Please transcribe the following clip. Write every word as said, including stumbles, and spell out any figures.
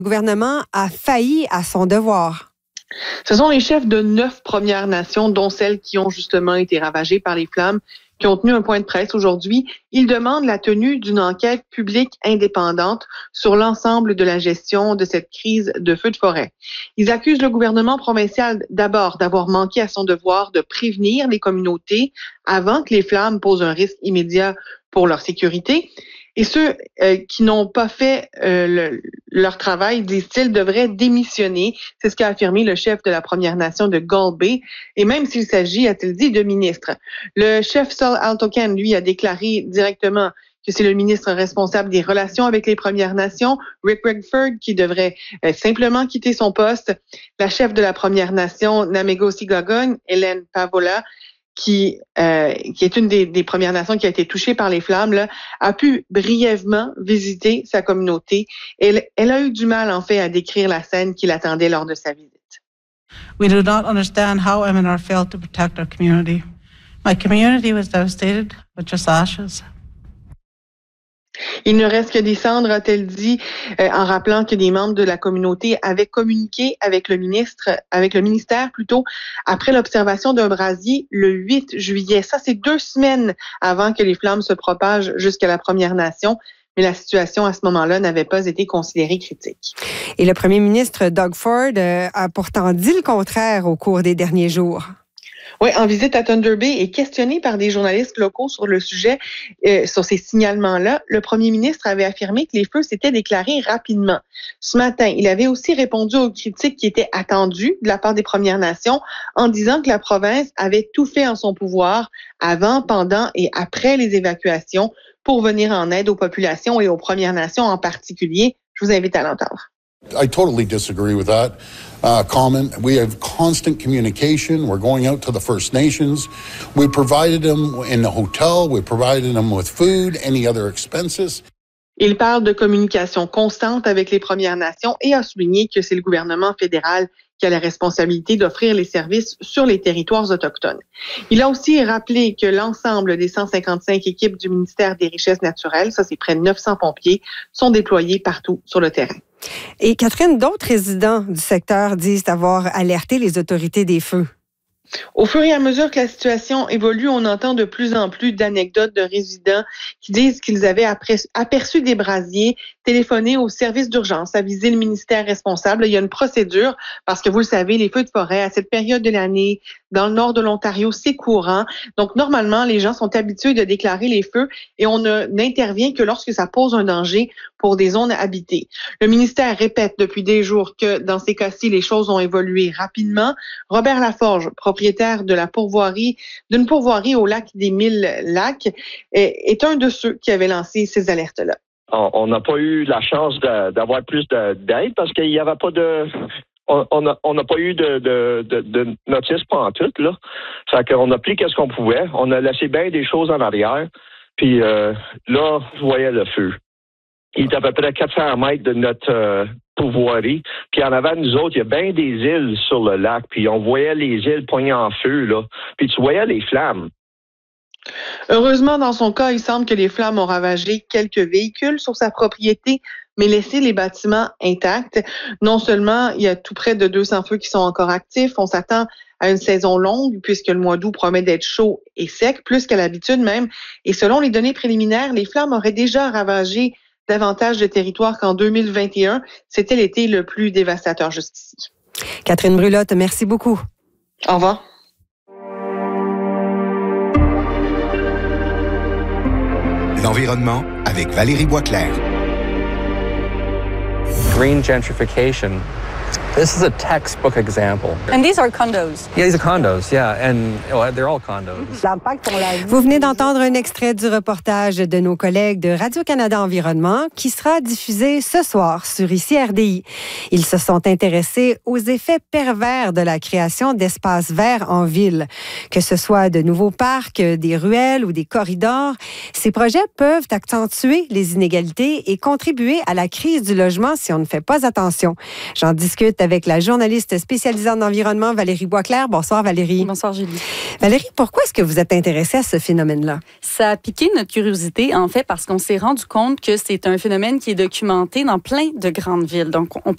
Le gouvernement a failli à son devoir. Ce sont les chefs de neuf Premières Nations, dont celles qui ont justement été ravagées par les flammes, qui ont tenu un point de presse aujourd'hui. Ils demandent la tenue d'une enquête publique indépendante sur l'ensemble de la gestion de cette crise de feux de forêt. Ils accusent le gouvernement provincial d'abord d'avoir manqué à son devoir de prévenir les communautés avant que les flammes posent un risque immédiat pour leur sécurité. Et ceux euh, qui n'ont pas fait euh, le, leur travail, disent-ils, devraient démissionner. C'est ce qu'a affirmé le chef de la Première Nation de Gull Bay. Et même s'il s'agit, a-t-il dit, de ministres. Le chef Sol Altocan, lui, a déclaré directement que c'est le ministre responsable des relations avec les Premières Nations, Rick Redford, qui devrait euh, simplement quitter son poste. La chef de la Première Nation, Namego-Sigagong, Hélène Pavola, qui, euh, qui est une des, des Premières Nations qui a été touchée par les flammes, là, a pu brièvement visiter sa communauté. Elle, elle a eu du mal, en fait, à décrire la scène qui l'attendait lors de sa visite. We do not understand how M N R failed to protect our community. My community was devastated with just ashes. Il ne reste que des cendres, a-t-elle dit, euh, en rappelant que des membres de la communauté avaient communiqué avec le ministre, avec le ministère plutôt, après l'observation d'un brasier le huit juillet. Ça, c'est deux semaines avant que les flammes se propagent jusqu'à la Première Nation. Mais la situation à ce moment-là n'avait pas été considérée critique. Et le premier ministre Doug Ford euh, a pourtant dit le contraire au cours des derniers jours. Oui, en visite à Thunder Bay et questionné par des journalistes locaux sur le sujet, euh, sur ces signalements-là, le premier ministre avait affirmé que les feux s'étaient déclarés rapidement. Ce matin, il avait aussi répondu aux critiques qui étaient attendues de la part des Premières Nations en disant que la province avait tout fait en son pouvoir avant, pendant et après les évacuations pour venir en aide aux populations et aux Premières Nations en particulier. Je vous invite à l'entendre. I totally disagree with that uh, comment. We have constant communication. We're going out to the First Nations. We provided them in the hotel. We provided them with food, any other expenses. Il parle de communication constante avec les Premières Nations et a souligné que c'est le gouvernement fédéral qui a la responsabilité d'offrir les services sur les territoires autochtones. Il a aussi rappelé que l'ensemble des cent cinquante-cinq équipes du ministère des Richesses naturelles, ça c'est près de neuf cents pompiers, sont déployés partout sur le terrain. Et Catherine, d'autres résidents du secteur disent avoir alerté les autorités des feux. Au fur et à mesure que la situation évolue, on entend de plus en plus d'anecdotes de résidents qui disent qu'ils avaient aperçu des brasiers, téléphoné au service d'urgence, avisé le ministère responsable. Il y a une procédure parce que vous le savez, les feux de forêt à cette période de l'année, dans le nord de l'Ontario, c'est courant. Donc, normalement, les gens sont habitués de déclarer les feux et on ne, n'intervient que lorsque ça pose un danger pour des zones habitées. Le ministère répète depuis des jours que dans ces cas-ci, les choses ont évolué rapidement. Robert Laforge, propriétaire de la pourvoirie, d'une pourvoirie au lac des Mille Lacs, est, est un de ceux qui avaient lancé ces alertes-là. On n'a pas eu la chance de, d'avoir plus de, d'aide parce qu'il n'y avait pas de... On n'a on a pas eu de, de, de, de notice pantoute, là. Fait qu'on a pris qu'est-ce qu'on pouvait. On a laissé bien des choses en arrière. Puis euh, là, je voyais le feu. Il est à peu près quatre cents mètres de notre euh, pourvoirie. Puis en avant de nous autres, il y a bien des îles sur le lac. Puis on voyait les îles poignées en feu, là. Puis tu voyais les flammes. Heureusement, dans son cas, il semble que les flammes ont ravagé quelques véhicules sur sa propriété, mais laissé les bâtiments intacts. Non seulement il y a tout près de deux cents feux qui sont encore actifs, on s'attend à une saison longue puisque le mois d'août promet d'être chaud et sec, plus qu'à l'habitude même. Et selon les données préliminaires, les flammes auraient déjà ravagé davantage de territoires qu'en deux mille vingt et un. C'était l'été le plus dévastateur jusqu'ici. Catherine Brulotte, merci beaucoup. Au revoir. L'environnement avec Valérie Boisclair. Green gentrification. This is a textbook example. And these are condos. Yeah, these are condos, yeah, and oh, they're all condos. Vous venez d'entendre un extrait du reportage de nos collègues de Radio-Canada Environnement qui sera diffusé ce soir sur I C R D I. Ils se sont intéressés aux effets pervers de la création d'espaces verts en ville. Que ce soit de nouveaux parcs, des ruelles ou des corridors, ces projets peuvent accentuer les inégalités et contribuer à la crise du logement si on ne fait pas attention. J'en discute avec la journaliste spécialisée en environnement, Valérie Boisclair. Bonsoir, Valérie. Bonsoir, Julie. Valérie, pourquoi est-ce que vous êtes intéressée à ce phénomène-là? Ça a piqué notre curiosité, en fait, parce qu'on s'est rendu compte que c'est un phénomène qui est documenté dans plein de grandes villes. Donc, on peut